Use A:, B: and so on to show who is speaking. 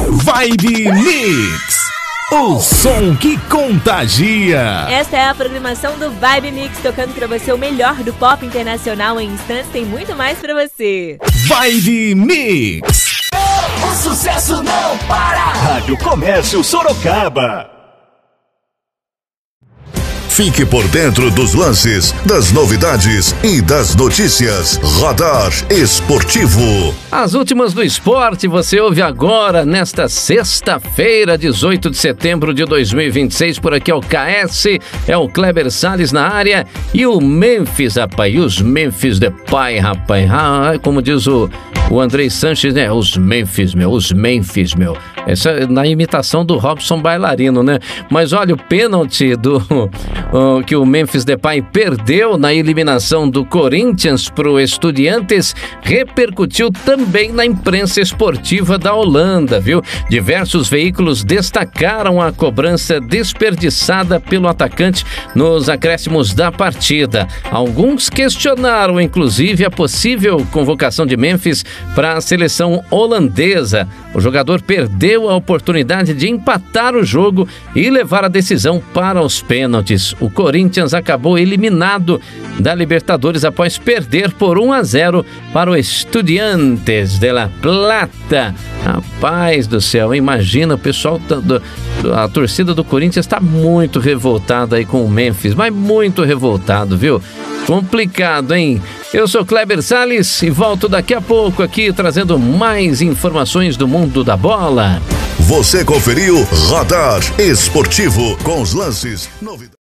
A: Vibe Mix, o som que contagia.
B: Esta é a programação do Vibe Mix, tocando pra você o melhor do pop internacional. Em instantes tem muito mais pra você.
A: Vibe Mix.
C: O sucesso não para. Rádio Comércio Sorocaba.
D: Fique por dentro dos lances, das novidades e das notícias. Radar Esportivo.
E: As últimas do esporte você ouve agora, nesta sexta-feira, 18 de setembro de 2026. Por aqui é o KS, é o Kleber Salles na área e o Memphis, rapaz. E os Memphis Depay, rapaz. Como diz o Andrei Sanches, né? Os Memphis, meu. Essa é na imitação do Robson Bailarino, né? Mas olha, o pênalti que o Memphis Depay perdeu na eliminação do Corinthians para o Estudiantes repercutiu também na imprensa esportiva da Holanda, viu? Diversos veículos destacaram a cobrança desperdiçada pelo atacante nos acréscimos da partida. Alguns questionaram, inclusive, a possível convocação de Memphis para a seleção holandesa. O jogador perdeu a oportunidade de empatar o jogo e levar a decisão para os pênaltis. O Corinthians acabou eliminado da Libertadores após perder por 1-0 para o Estudiantes de La Plata. Rapaz do céu, imagina, o pessoal a torcida do Corinthians está muito revoltada aí com o Memphis, mas muito revoltado, viu? Complicado, hein? Eu sou Kleber Salles e volto daqui a pouco aqui trazendo mais informações do mundo da bola.
D: Você conferiu Radar Esportivo com os lances, novidades.